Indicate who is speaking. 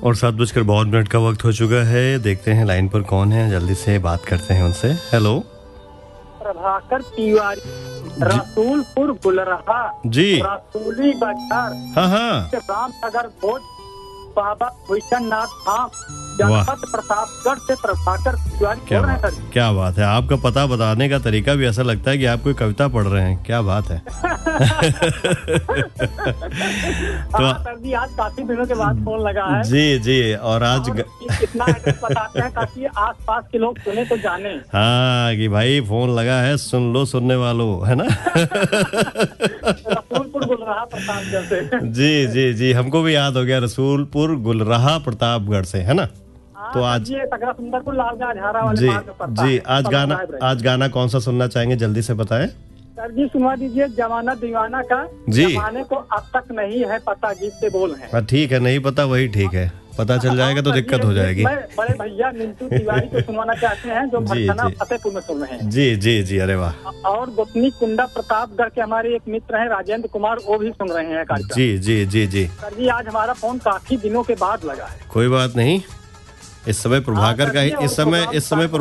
Speaker 1: और 7:52 का वक्त हो चुका है। देखते हैं लाइन पर कौन है, जल्दी से बात करते हैं उनसे। हेलो,
Speaker 2: प्रभाकर तिवारी, रसूलपुर गुलरहा
Speaker 1: जी।
Speaker 2: रसूली बाजार,
Speaker 1: हाँ हाँ,
Speaker 2: रामनगर भोज, बाबा भूषण नाथ धाम,
Speaker 1: वाह।
Speaker 2: जनपद प्रतापगढ़ से प्रभाकर तिवारी
Speaker 1: क्या
Speaker 2: बोल रहे हैं
Speaker 1: बात,
Speaker 2: सर।
Speaker 1: क्या बात है। आपका पता बताने का तरीका भी ऐसा लगता है कि आप कोई कविता पढ़ रहे हैं। क्या बात है। तो
Speaker 2: हाँ सर जी, आज काफी दिनों के बाद फोन लगा है।
Speaker 1: जी जी, और आज
Speaker 2: और इतना एड्रेस बताते हैं ताकि आसपास के लोग सुने तो जाने।
Speaker 1: हाँ कि भाई फोन लगा है, सुन लो सुनने वालों, है ना।
Speaker 2: रसूलपुर गुलरहा प्रतापगढ़ से।
Speaker 1: जी जी जी, हमको भी याद हो गया, रसूलपुर गुलरहा प्रतापगढ़ से, है ना। तो
Speaker 2: हाँ,
Speaker 1: आज
Speaker 2: ये सगरा सुंदरपुर लालगंज झारा वाले
Speaker 1: जी
Speaker 2: मार्ग में पड़ता
Speaker 1: जी,
Speaker 2: है।
Speaker 1: आज गाना कौन सा सुनना चाहेंगे, जल्दी से बताएं।
Speaker 2: सर जी सुनवा दीजिए, जमाना दीवाना का।
Speaker 1: जी।
Speaker 2: जमाने को अब तक नहीं है पता, गीत से बोल है।
Speaker 1: हाँ ठीक है, नहीं पता वही ठीक है, पता चल जाएगा तो दिक्कत हो जाएगी।
Speaker 2: मैं बड़े भैया मिंटू तिवारी को सुनवाना चाहते हैं, जो
Speaker 1: जी,
Speaker 2: भरसना
Speaker 1: जी।
Speaker 2: फतेहपुर में सुन रहे हैं।
Speaker 1: जी जी जी, अरे वाह।
Speaker 2: और गोपनी कुंडा प्रतापगढ़ के हमारे एक मित्र हैं राजेंद्र कुमार, वो भी सुन रहे हैं कार्यक्रम।
Speaker 1: जी जी जी जी,
Speaker 2: सर जी आज हमारा फोन काफी दिनों के बाद लगा है।
Speaker 1: कोई बात नहीं। इस समय प्रभाकर का ही,
Speaker 2: हाँ,
Speaker 1: इस समय